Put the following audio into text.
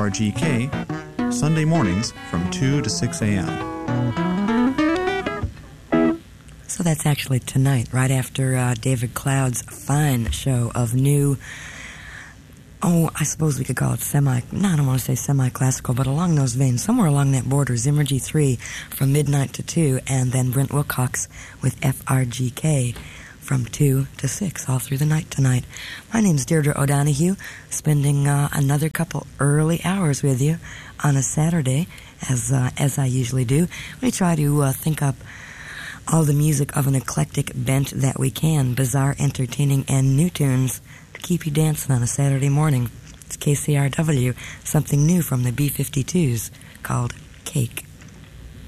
FRGK, Sunday mornings from 2 to 6 a.m. So that's actually tonight, right after David Cloud's fine show of new, I suppose we could call it I don't want to say semi-classical, but along those veins, somewhere along that border, Zimmergy 3 from midnight to 2, and then Brent Wilcox with FRGK from 2 to 6, all through the night tonight. My name's Deirdre O'Donoghue, spending another couple early hours with you on a Saturday, as I usually do. We try to think up all the music of an eclectic bent that we can, bizarre, entertaining, and new tunes to keep you dancing on a Saturday morning. It's KCRW, something new from the B-52s called Cake.